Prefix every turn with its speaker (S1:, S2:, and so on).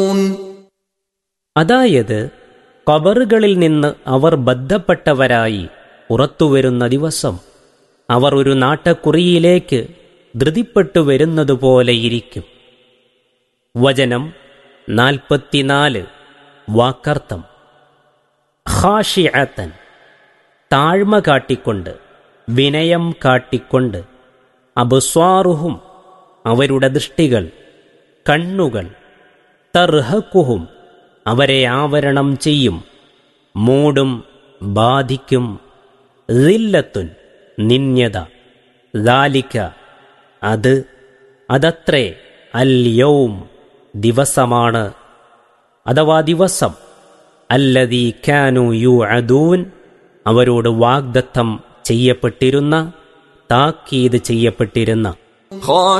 S1: അതായത് ഖബറുകളിൽ നിന്ന് അവർ ബദ്ധപ്പെട്ടവരായി പുറത്തുവരുന്ന ദിവസം അവർ ഒരു നാട്ടക്കുറിയിലേക്ക് ധൃതിപ്പെട്ടു വരുന്നതുപോലെയിരിക്കും. വചനം 44 വാക്കർത്ഥം. ഖാശിഅതൻ താഴ്മ കാട്ടിക്കൊണ്ട്, വിനയം കാട്ടിക്കൊണ്ട്, അബ്സ്വാറുഹും അവരുടെ ദൃഷ്ടികൾ, കണ്ണുകൾ, തർഹഖുഹും അവരെ ആവരണം ചെയ്യും, മൂടും, ബാധിക്കും, ദില്ലത്തുൻ നിന്യത, ദാലിക അതത്രേ അൽ യൗം ദിവസമാണ്, അഥവാ ദിവസം, അല്ലദീ കാനൂ യുഅദൂൻ അവരോട് വാഗ്ദത്തം ചെയ്യപ്പെട്ടിരുന്ന, താക്കീത് ചെയ്യപ്പെട്ടിരുന്ന.